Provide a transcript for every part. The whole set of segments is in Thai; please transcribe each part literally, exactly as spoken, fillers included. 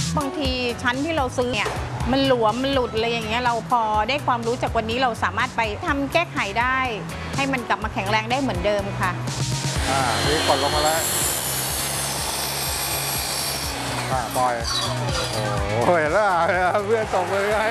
บางทีชั้นที่เราซื้อเนี่ยมันหลวมมันหลุดอะไรอย่างเงี้ยเราพอได้ความรู้จากวันนี้เราสามารถไปทำแก้ไขได้ ให้มันกลับมาแข็งแรงได้เหมือนเดิมค่ะอ่านี่กดลงมาแล้วอ่าปล่อยโอ้ยแล้วเพื่อนตกเลยไง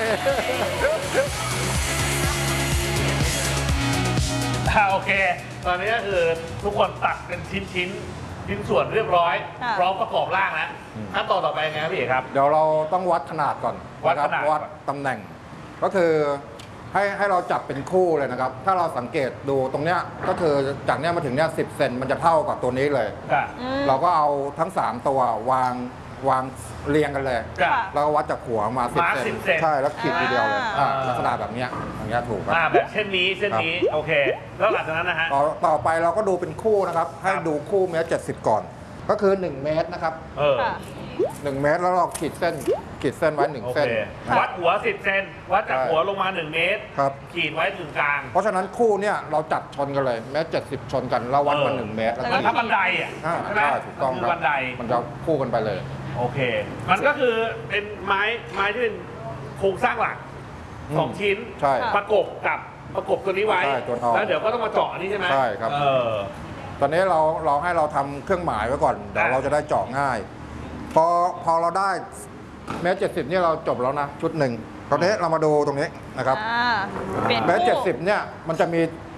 โอเคตอนนี้ก็คือทุกคนตัดเป็นชิ้นชิ้นชิ้นส่วนเรียบร้อยพร้อมประกอบร่างแล้วขั้นตอนต่อไปไงครับพี่เอกครับเดี๋ยวเราต้องวัดขนาดก่อนวัดขนาดวัดตำแหน่งก็คือให้ให้เราจับเป็นคู่เลยนะครับถ้าเราสังเกตดูตรงเนี้ยก็คือจากเนี้ยมาถึงเนี้ยสิบเซนมันจะเท่ากับตัวนี้เลยเราก็เอาทั้งสามตัววางวางเรียงกันเลยแล้วก็วัดจากหัวมาสิบเซนใช่แล้วขีดทีเดียวเลยลักษณะแบบเนี้ยอย่างเงี้ยถูกครับแบบเช่นนี้เช่นนี้โอเคแล้วหลังจากนั้นนะฮะต่อไปเราก็ดูเป็นคู่นะครับให้ดูคู่เมตรเจ็ดสิบก่อนก็คือหนึ่งเมตรนะครับหนึ่งเมตรแล้วเราขีดเส้นขีดเส้นไว้หนึ่งเส้นวัดหัวสิบเซนวัดจากหัวลงมาหนึ่งเมตรขีดไว้ถึงกลางเพราะฉะนั้นคู่เนี่ยเราจัดชนกันเลยเมตรเจ็ดสิบชนกันแล้ววัดมาหนึ่งเมตรมันถ้าบันไดอ่ะใช่ไหมถูกต้องครับบันไดมันจะคู่กันไปเลยโอเคมันก็คือเป็นไม้ไม้ที่เป็นโครงสร้างหลักสองชิ้นประกบกับประกบตัวนี้ไว้แล้วเดี๋ยวก็ต้องมาเจาะนี่ใช่ไหมใช่ครับตอนนี้เราเราให้เราทำเครื่องหมายไว้ก่อนเดี๋ยวเราจะได้เจาะง่ายพอพอเราได้เมตรเจ็ดสิบนี่เราจบแล้วนะชุดหนึ่งตอนนี้เรามาดูตรงนี้นะครับเมตรเจ็ดสิบเนี่ยมันจะมี